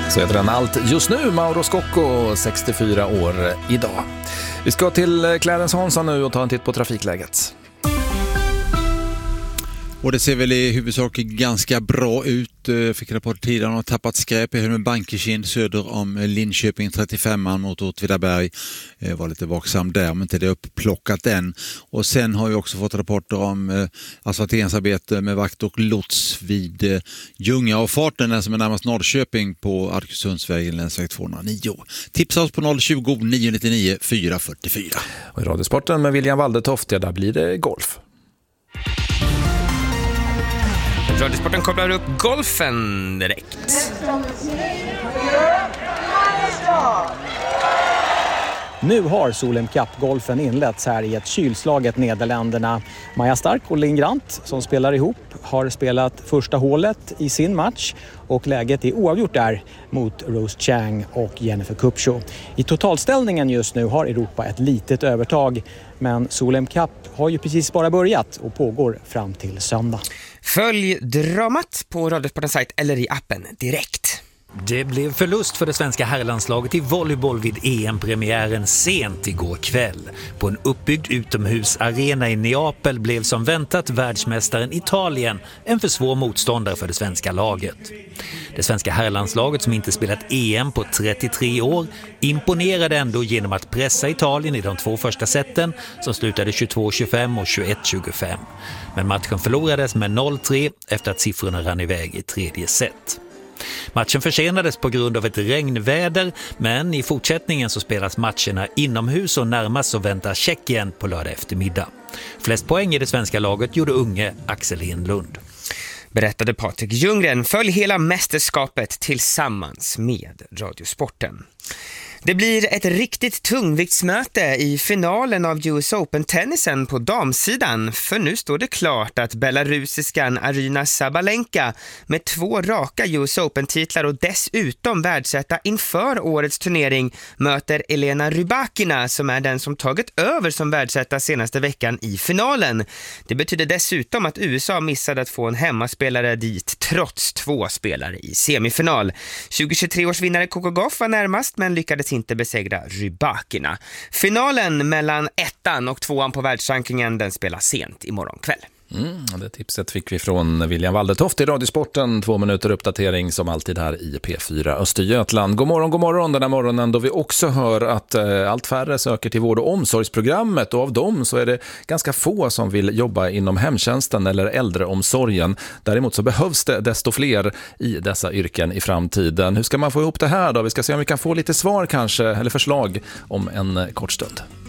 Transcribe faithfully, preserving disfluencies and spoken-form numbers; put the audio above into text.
Så heter den allt just nu, Mauro Scocco, sextiofyra år idag. Vi ska till Clarence Hansson nu och ta en titt på trafikläget. Och det ser väl i huvudsak ganska bra ut. Jag fick rapport tidigare om att tappat skräp i Hölmen Bankekind söder om Linköping, trettiofem mot Åtvidaberg. Jag var lite vaksam där, men inte det uppplockat än. Och sen har vi också fått rapporter om asfalteringsarbete med vakt och lots vid Ljunga och farten som är närmast Norrköping på Arkösundsvägen, länsväg tvåhundranio. Tipsa oss på noll tjugo, nio nittionio, fyra fyrtiofyra. Och i Radiosporten med William Waldetoft, ja, där blir det golf. Radiosporten kopplar upp golfen direkt. Nu har Solheim Cup-golfen inletts här i ett kylslaget Nederländerna. Maja Stark och Linn Grant som spelar ihop har spelat första hålet i sin match och läget är oavgjort där mot Rose Chang och Jennifer Kupcho. I totalställningen just nu har Europa ett litet övertag, men Solheim Cup har ju precis bara börjat och pågår fram till söndag. Följ dramat på Radiosportens sajt eller i appen direkt. Det blev förlust för det svenska herrlandslaget i volleyboll vid E M-premiären sent igår kväll. På en uppbyggd utomhusarena i Neapel blev som väntat världsmästaren Italien en för svår motståndare för det svenska laget. Det svenska herrlandslaget, som inte spelat E M på trettiotre år, imponerade ändå genom att pressa Italien i de två första seten som slutade tjugotvå tjugofem och tjugoett tjugofem. Men matchen förlorades med noll tre efter att siffrorna rann iväg i tredje set. Matchen försenades på grund av ett regnväder, men i fortsättningen så spelas matcherna inomhus och närmast så väntar Tjeckien på lördag eftermiddag. Flest poäng i det svenska laget gjorde unge Axel Enlund. Berättade Patrik Ljunggren. Följ hela mästerskapet tillsammans med Radiosporten. Det blir ett riktigt tungviktsmöte i finalen av U S Open-tennisen på damsidan, för nu står det klart att belarusiskan Aryna Sabalenka med två raka U S Open-titlar och dessutom världsetta inför årets turnering möter Elena Rybakina, som är den som tagit över som världsetta senaste veckan i finalen. Det betyder dessutom att U S A missade att få en hemmaspelare dit trots två spelare i semifinal. tjugohundratjugotre års vinnare Coco Gauff var närmast, men lyckades inte besegra Rybakina. Finalen mellan ettan och tvåan på världsrankingen, den spelas sent imorgon kväll. Mm, det tipset fick vi från William Waldetoft i Radiosporten. Två minuter uppdatering som alltid här i P fyra Östergötland. God morgon, god morgon den här morgonen, då vi också hör att eh, allt färre söker till vård- och omsorgsprogrammet, och av dem så är det ganska få som vill jobba inom hemtjänsten eller äldreomsorgen. Däremot så behövs det desto fler i dessa yrken i framtiden. Hur ska man få ihop det här då? Vi ska se om vi kan få lite svar kanske, eller förslag om en kort stund.